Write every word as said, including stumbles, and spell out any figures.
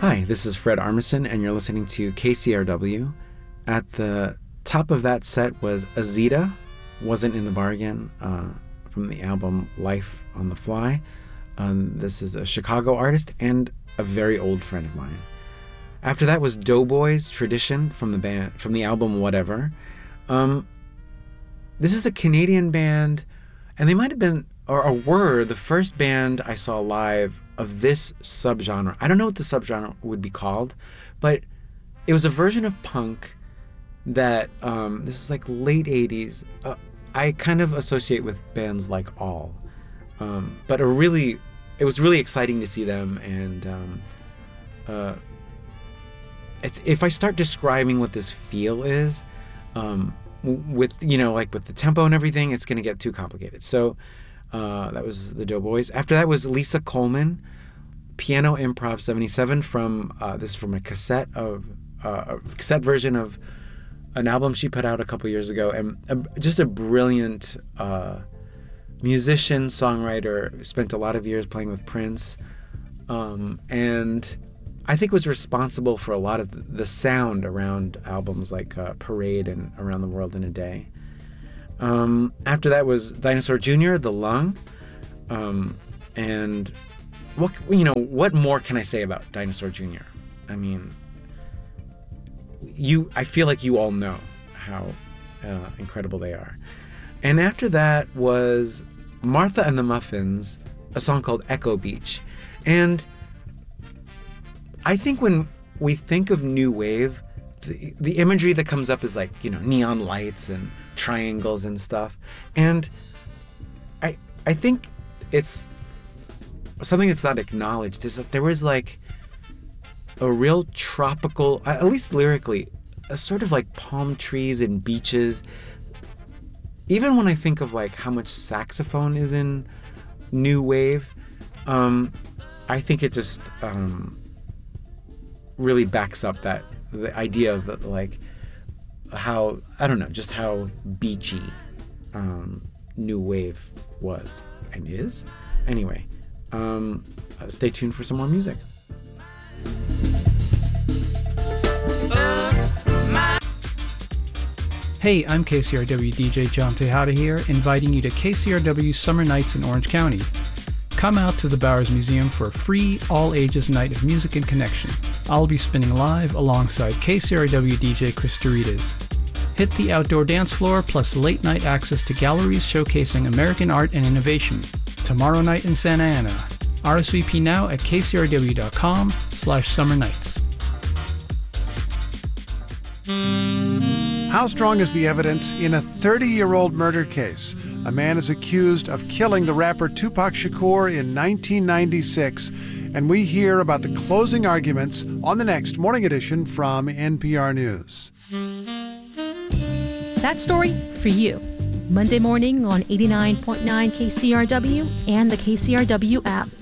Hi, this is Fred Armisen, and you're listening to K C R W. At the top of that set was Azita, Wasn't in the Bargain, uh, from the album Life on the Fly. Um, this is a Chicago artist and a very old friend of mine. After that was Doughboys, Tradition, from the band from the album Whatever. Um, this is a Canadian band, and they might have been or, or were the first band I saw live of this subgenre. I don't know what the subgenre would be called, but it was a version of punk that um, this is like late eighties. Uh, I kind of associate with bands like All, um, but a really, it was really exciting to see them. And um, uh, it's, if I start describing what this feel is, um, with you know like with the tempo and everything, it's going to get too complicated. So uh, that was the Doughboys. After that was Lisa Coleman, Piano Improv seventy-seven, from uh, this is from a cassette of uh, a cassette version of an album she put out a couple years ago, and a, just a brilliant uh, musician, songwriter. Spent a lot of years playing with Prince, um, and I think was responsible for a lot of the sound around albums like uh, Parade and Around the World in a Day. Um, after that was Dinosaur Junior, The Lung, um, and what you know, what more can I say about Dinosaur Junior? I mean, you, I feel like you all know how uh, incredible they are. And after that was Martha and the Muffins, a song called Echo Beach, and I think when we think of new wave, the, the imagery that comes up is like, you know, neon lights and triangles and stuff. And I I think it's something that's not acknowledged is that there was like a real tropical, at least lyrically, a sort of like palm trees and beaches. Even when I think of like how much saxophone is in new wave, um, I think it just um, really backs up that the idea of like how, I don't know, just how beachy um, new wave was and is. Anyway, um, stay tuned for some more music. Hey, I'm K C R W D J John Tejada here, inviting you to K C R W Summer Nights in Orange County. Come out to the Bowers Museum for a free, all-ages night of music and connection. I'll be spinning live alongside K C R W D J Chris Doritas. Hit the outdoor dance floor, plus late-night access to galleries showcasing American art and innovation. Tomorrow night in Santa Ana. R S V P now at kcrw.com slash summer nights. How strong is the evidence in a thirty-year-old murder case? A man is accused of killing the rapper Tupac Shakur in nineteen ninety-six, and we hear about the closing arguments on the next Morning Edition from N P R News. That story for you. Monday morning on eighty-nine point nine K C R W and the K C R W app.